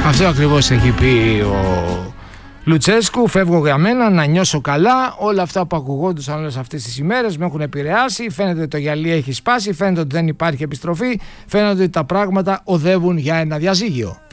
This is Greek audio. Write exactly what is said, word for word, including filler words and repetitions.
Αυτό ακριβώς έχει πει ο Λουτσέσκου. Φεύγω για μένα να νιώσω καλά. Όλα αυτά που ακουγόντουσαν όλες αυτές τις ημέρες με έχουν επηρεάσει. Φαίνεται ότι το γυαλί έχει σπάσει. Φαίνεται ότι δεν υπάρχει επιστροφή. Φαίνεται ότι τα πράγματα οδεύουν για ένα διαζύγιο.